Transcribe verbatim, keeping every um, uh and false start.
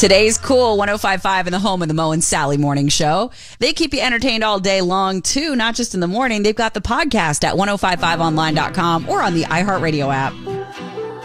Today's Cool one oh five point five in the home of the Mo and Sally Morning Show. They keep you entertained all day long, too, not just in the morning. They've got the podcast at ten fifty-five online dot com or on the iHeartRadio app.